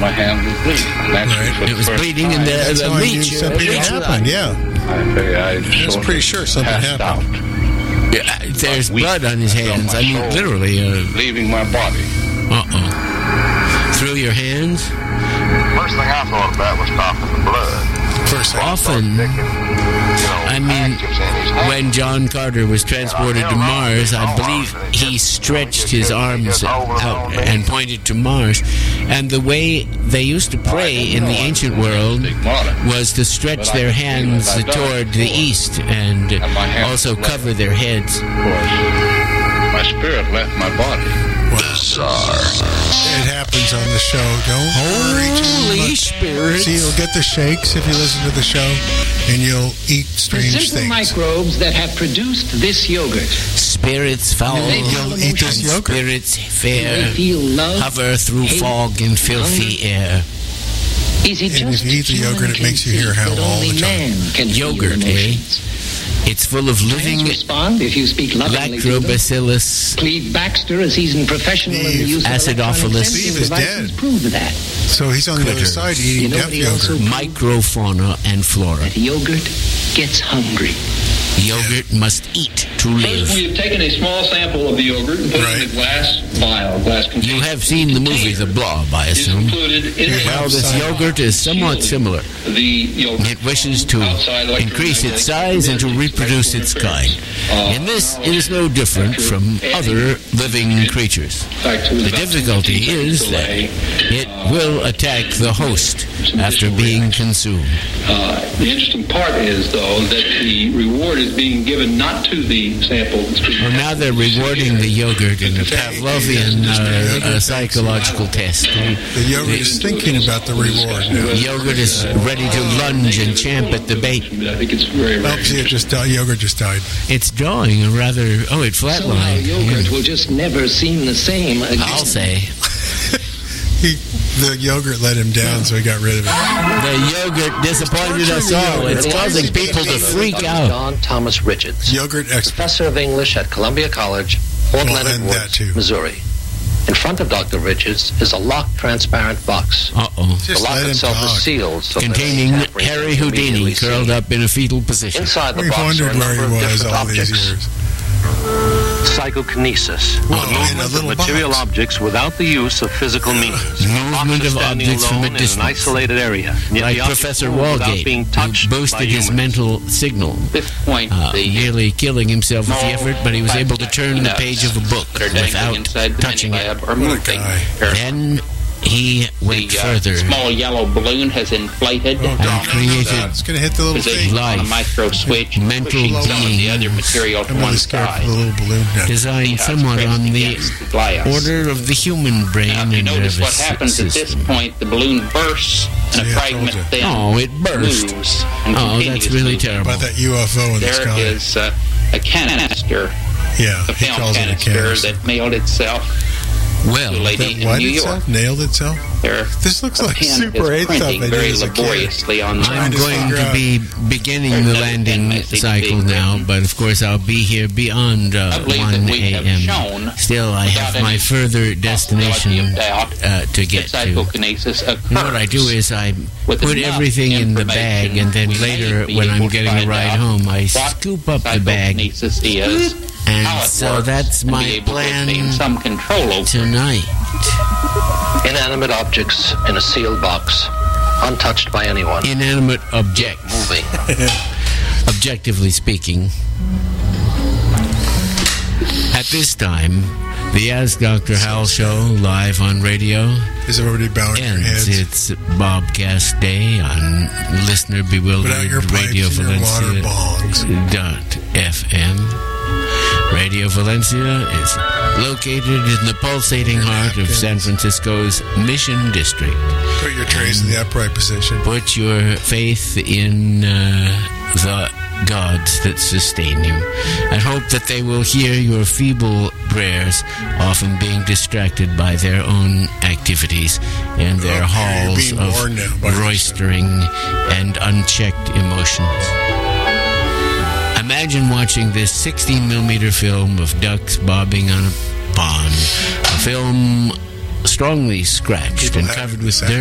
my hand was bleeding. Right. It was bleeding, and the leech. Something happened. Yeah. I was pretty sure something happened. Yeah, there's blood on his hands. I mean, literally. Leaving my body. Through your hands? First thing I thought about was stopping the blood. Often, I mean, when John Carter was transported to Mars, I believe he stretched his arms out and pointed to Mars. And the way they used to pray in the ancient world was to stretch their hands toward the east and also cover their heads. My spirit left my body. Bizarre. It happens on the show. Don't worry too much. Spirit. See, you'll get the shakes if you listen to the show, and you'll eat strange things. Microbes that have produced this yogurt. Spirits foul. You'll eat this yogurt. Spirits fair. Hover through fog and filthy air. Is it and if you eat the yogurt, it makes you hear howl all the time. Yogurt, eh? It's full of living lactobacillus. Cleve Baxter, a seasoned professional in the use of acidophilus. Steve is dead. Prove that. So he's on the other side eating death yogurt. Microfauna and flora. That yogurt gets hungry. Yogurt must eat to live. First, we have taken a small sample of the yogurt and put it in a glass vial, glass container. You have seen the movie The Blob, I assume. Well, this yogurt is somewhat similar. It wishes to increase its size and to reproduce its kind. In this, it is no different from other living creatures. The difficulty is that it will attack the host after being consumed. The interesting part is, though, that the reward is being given not to the sample. Well, now they're rewarding the yogurt in a Pavlovian psychological test. The yogurt is thinking about the reward now. The yogurt is ready to lunge and champ at the bait. I think it's very rare. Yogurt just died. It's drawing a rather... Oh, it flatlined. Yogurt will just never seem the same again. I'll say. The yogurt let him down, so he got rid of it. The yogurt disappointed us all. It's causing people to freak out. John Thomas Richards, yogurt expert, professor of English at Columbia College, Fort Leonard Woods, Missouri. In front of Dr. Richards is a locked, transparent box. The lock itself is sealed, so containing Harry Houdini curled up in a fetal position. Inside the box are a number of different objects. Psychokinesis, the movement of material objects without the use of physical means. Movement of objects from a distance. In an isolated area. Like Professor Walgate, who boosted his mental signal, nearly killing himself with the effort, but he was able to turn the page of a book without touching it. Then he went further. A small yellow balloon has inflated and created it's going to hit the little thing. On a micro switch, mental pushing some of the other material to one side. Designed somewhat on the order of the human brain and nervous what happens system. At this point, the balloon bursts and a fragment then it burst. That's really terrible. About that UFO in the sky. There is a canister, a film canister that nailed itself. Well, New York. Nailed itself? This looks like Super 8 stuff I did very as a laboriously kid. On I'm going to be beginning the landing cycle now, but of course I'll be here beyond 1 a.m. Still, I have my further destination to get to. And what I do is I put everything in the bag, and then later when I'm getting a ride home, I scoop up the bag. And so that's my plan tonight. Inanimate objects in a sealed box, untouched by anyone. Inanimate objects. Moving. Objectively speaking. At this time, the Ask Dr. Hal show, live on radio, is everybody bowing their heads? It's Bobcast Day on Listener Bewildered Radio Valencia.fm. Radio Valencia is located in the pulsating heart of San Francisco's Mission District. Put your trays in the upright position. Put your faith in the gods that sustain you, and hope that they will hear your feeble prayers, often being distracted by their own activities and their halls of roistering and unchecked emotions. Imagine watching this 16mm film of ducks bobbing on a pond, a film strongly scratched and covered with dirt.